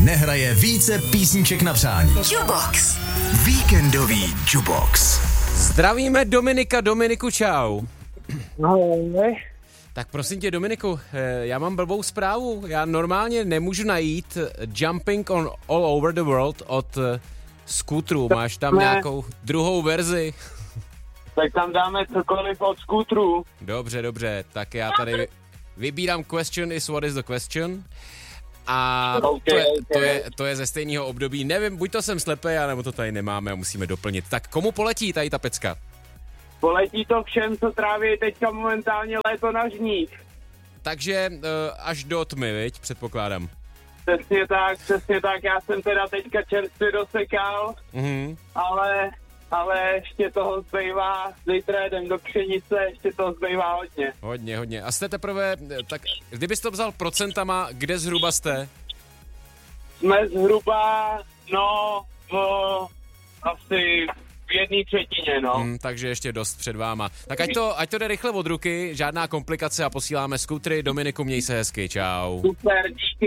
nehraje více písniček na přání. Jukebox. Víkendový Jukebox. Zdravíme Dominika. Dominiku, čau. Ahoj. Tak prosím tě, Dominiku, já mám blbou zprávu. Já normálně nemůžu najít Jumping on All Over the World od Scooterů. Máš tam nějakou druhou verzi? Tak tam dáme cokoliv od Scooterů. Dobře, tak já tady vybírám Question is what is the question. A to je ze stejného období. Nevím, buď to jsem slepý, nebo to tady nemáme a musíme doplnit. Tak komu poletí tady ta pecka? Poletí to všem, co tráví teďka momentálně léto na žních. Takže až do tmy, viď? Předpokládám. Přesně tak. Já jsem teda teďka čerstvě dosekal, ale ještě toho zbývá, zítra jdem do Pšenice, ještě toho zbývá hodně. Hodně. A jste teprve, tak kdybyste to vzal procentama, kde zhruba jste? Jsme zhruba, asi v 1/3, no. Takže ještě dost před váma. Tak ať to jde rychle od ruky, žádná komplikace a posíláme skutry. Dominiku, měj se hezky, čau. Super, díky.